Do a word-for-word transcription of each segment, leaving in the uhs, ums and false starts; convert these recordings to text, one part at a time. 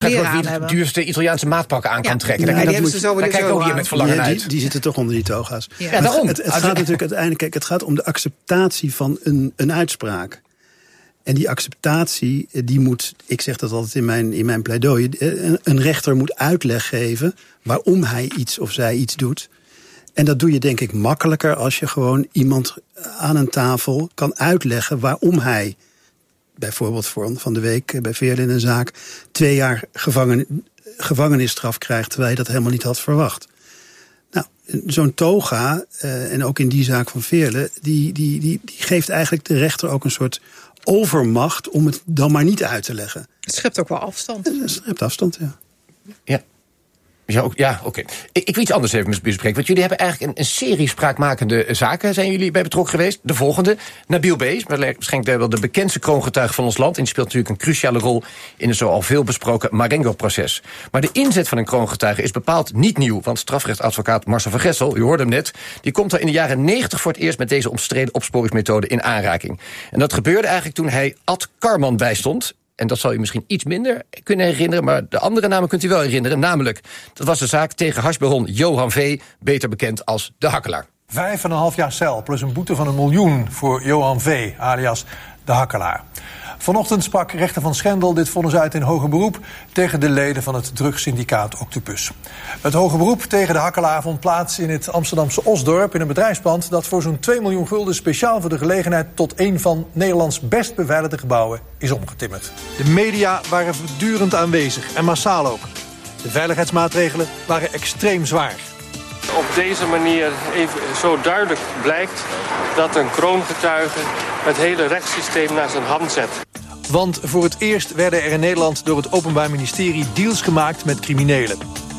kleren aan hebben. Wie het duurste Italiaanse maatpakken aan ja. kan trekken. Ja, Daar, die dat moet, daar kijk ik ook hier met verlangen ja, uit. Die, die zitten toch onder die toga's. Ja, ja daarom. Het, het, het gaat natuurlijk uiteindelijk, kijk, het gaat om de acceptatie van een, een uitspraak. En die acceptatie, die moet, ik zeg dat altijd in mijn, in mijn pleidooi, een rechter moet uitleg geven waarom hij iets of zij iets doet. En dat doe je denk ik makkelijker als je gewoon iemand aan een tafel kan uitleggen waarom hij, bijvoorbeeld voor van de week bij Veerle in een zaak, twee jaar gevangen, gevangenisstraf krijgt terwijl je dat helemaal niet had verwacht. Nou, zo'n toga, uh, en ook in die zaak van Veerle, die, die, die, die geeft eigenlijk de rechter ook een soort overmacht om het dan maar niet uit te leggen. Het schept ook wel afstand. Het schept afstand, ja. Ja. Ja, ja oké. Okay. Ik, ik wil iets anders even bespreken. Want jullie hebben eigenlijk een, een serie spraakmakende zaken, zijn jullie bij betrokken geweest. De volgende, Nabil B. is waarschijnlijk wel de bekendste kroongetuige van ons land. En die speelt natuurlijk een cruciale rol in het zo al veel besproken Marengo-proces. Maar de inzet van een kroongetuige is bepaald niet nieuw. Want strafrechtadvocaat Marcel van Gessel, u hoorde hem net, die komt er in de jaren negentig voor het eerst met deze omstreden opsporingsmethode in aanraking. En dat gebeurde eigenlijk toen hij Ad Karman bijstond. En dat zal u misschien iets minder kunnen herinneren, maar de andere namen kunt u wel herinneren. Namelijk, dat was de zaak tegen harsbaron Johan V., beter bekend als de Hakkelaar. Vijf en een half jaar cel plus een boete van een miljoen voor Johan V., alias de Hakkelaar. Vanochtend sprak rechter Van Schendel dit vonnis uit in hoger beroep tegen de leden van het drugssyndicaat Octopus. Het hoger beroep tegen de Hakkelaar vond plaats in het Amsterdamse Osdorp in een bedrijfspand dat voor zo'n twee miljoen gulden speciaal voor de gelegenheid tot een van Nederlands best beveiligde gebouwen is omgetimmerd. De media waren voortdurend aanwezig en massaal ook. De veiligheidsmaatregelen waren extreem zwaar. Op deze manier even zo duidelijk blijkt dat een kroongetuige het hele rechtssysteem naar zijn hand zet. Want voor het eerst werden er in Nederland door het Openbaar Ministerie deals gemaakt met criminelen.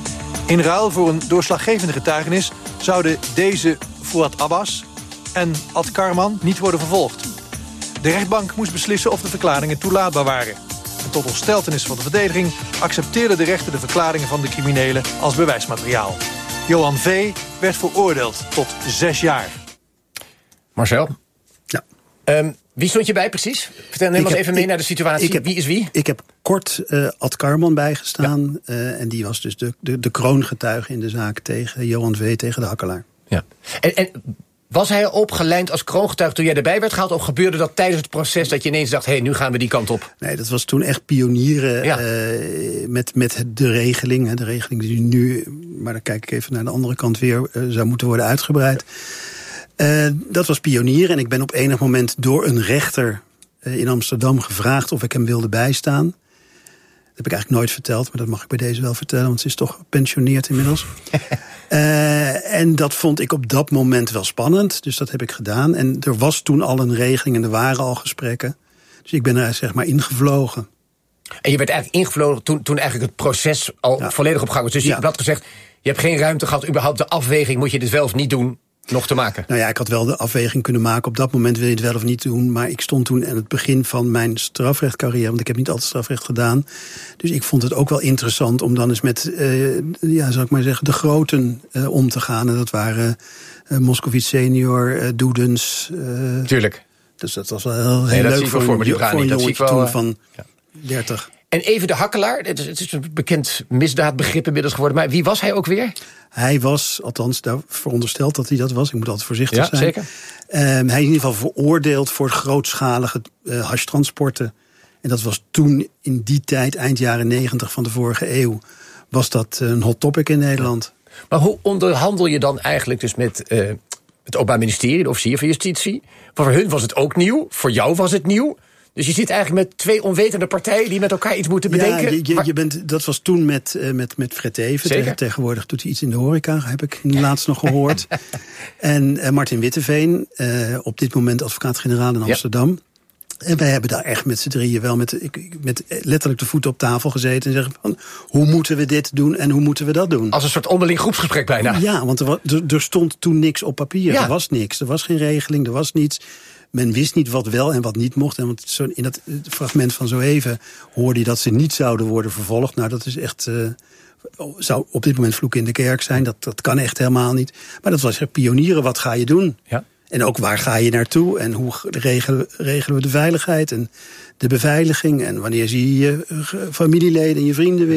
In ruil voor een doorslaggevende getuigenis zouden deze Fouad Abbas en Ad Karman niet worden vervolgd. De rechtbank moest beslissen of de verklaringen toelaatbaar waren. En tot ontsteltenis van de verdediging accepteerde de rechter de verklaringen van de criminelen als bewijsmateriaal. Johan V. werd veroordeeld tot zes jaar. Marcel? Ja. Um, wie stond je bij precies? Vertel neem ons even mee ik, naar de situatie. Heb, wie is wie? Ik heb kort uh, Ad Karman bijgestaan. Ja. Uh, en die was dus de, de, de kroongetuige in de zaak tegen Johan V. tegen de Hakkelaar. Ja. En, en was hij opgelijnd als kroongetuige toen jij erbij werd gehaald? Of gebeurde dat tijdens het proces dat je ineens dacht, hé, hey, nu gaan we die kant op? Nee, dat was toen echt pionieren ja. uh, met, met de regeling. Hè, de regeling die nu, maar dan kijk ik even naar de andere kant weer, uh, zou moeten worden uitgebreid. Uh, dat was pionieren en ik ben op enig moment door een rechter uh, in Amsterdam gevraagd of ik hem wilde bijstaan. Dat heb ik eigenlijk nooit verteld, maar dat mag ik bij deze wel vertellen, want ze is toch gepensioneerd inmiddels. uh, en dat vond ik op dat moment wel spannend, dus dat heb ik gedaan. En er was toen al een regeling en er waren al gesprekken. Dus ik ben er zeg maar ingevlogen. En je werd eigenlijk ingevlogen toen, toen eigenlijk het proces al ja. volledig op gang was. Dus je ja. had gezegd, je hebt geen ruimte gehad, überhaupt de afweging, moet je dit wel of niet doen, nog te maken? Nou ja, ik had wel de afweging kunnen maken. Op dat moment wil je het wel of niet doen. Maar ik stond toen aan het begin van mijn strafrechtcarrière, want ik heb niet altijd strafrecht gedaan. Dus ik vond het ook wel interessant om dan eens met, uh, ja, zal ik maar zeggen, de groten uh, om te gaan. En dat waren uh, Moskovits senior, uh, Doedens. Uh, Tuurlijk. Dus dat was wel heel, nee, heel leuk voor, voor, een, die voor een jongetje wel, toen uh, van ja. dertig. En even de Hakkelaar, het is, het is een bekend misdaadbegrip inmiddels geworden. Maar wie was hij ook weer? Hij was, althans daar verondersteld dat hij dat was. Ik moet altijd voorzichtig ja, zijn. Zeker. Um, hij is in ieder geval veroordeeld voor grootschalige uh, hashtransporten. En dat was toen, in die tijd, eind jaren negentig van de vorige eeuw, was dat een hot topic in Nederland. Ja. Maar hoe onderhandel je dan eigenlijk dus met uh, het Openbaar Ministerie, de officier van Justitie? Voor hun was het ook nieuw, voor jou was het nieuw. Dus je zit eigenlijk met twee onwetende partijen die met elkaar iets moeten bedenken. Ja, je, je, je bent, dat was toen met, uh, met, met Fred Teven. Tegen, tegenwoordig doet hij iets in de horeca, heb ik laatst nog gehoord. En uh, Martin Witteveen, uh, op dit moment advocaat-generaal in Amsterdam. Ja. En wij hebben daar echt met z'n drieën wel met, met letterlijk de voeten op tafel gezeten. En zeggen van, hoe moeten we dit doen en hoe moeten we dat doen? Als een soort onderling groepsgesprek bijna. Ja, want er, was, er, er stond toen niks op papier. Ja. Er was niks, er was geen regeling, er was niets. Men wist niet wat wel en wat niet mocht. En want zo in dat fragment van zo even hoorde je dat ze niet zouden worden vervolgd. Nou, dat is echt, uh, zou op dit moment vloek in de kerk zijn. Dat, dat kan echt helemaal niet. Maar dat was echt pionieren. Wat ga je doen? Ja. En ook waar ga je naartoe? En hoe regelen, regelen we de veiligheid en de beveiliging? En wanneer zie je je familieleden en je vrienden weer?